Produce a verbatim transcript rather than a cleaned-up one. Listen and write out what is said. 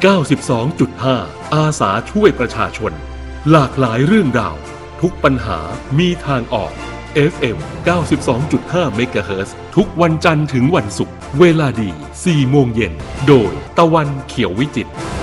เก้าสิบสองจุดห้า อาสาช่วยประชาชนหลากหลายเรื่องราวทุกปัญหามีทางออก เอฟ เอ็ม เก้าสิบสองจุดห้า เมกะเฮิรตซ์ทุกวันจันทร์ถึงวันศุกร์เวลาดี สี่โมงเย็นโดยตะวันเขียววิจิตร